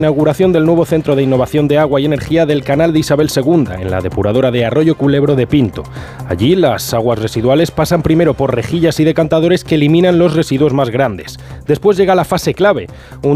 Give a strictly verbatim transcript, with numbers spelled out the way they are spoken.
Inauguración del nuevo Centro de Innovación de Agua y Energía del Canal de Isabel segunda, en la depuradora de Arroyo Culebro de Pinto. Allí las aguas residuales pasan primero por rejillas y decantadores que eliminan los residuos más grandes. Después llega la fase clave, un